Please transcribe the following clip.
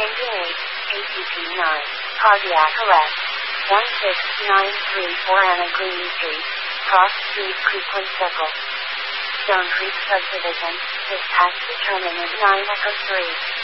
Engine 8, ACP 9, cardiac arrest. 16934 Anna Green Street, Cross Street, Creekwood Circle. Stone Creek Subdivision, dispatch determinant 9 Echo 3.